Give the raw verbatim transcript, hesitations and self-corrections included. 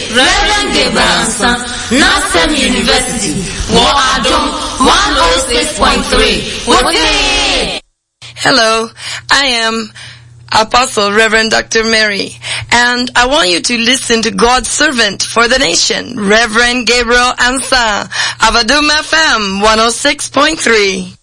Reverend Gabriel Ansah, Nasem University, Wadom one oh six point three. Hello, I am Apostle Reverend Doctor Mary, and I want you to listen to God's servant for the nation, Reverend Gabriel Ansah, Avadum F M one oh six point three.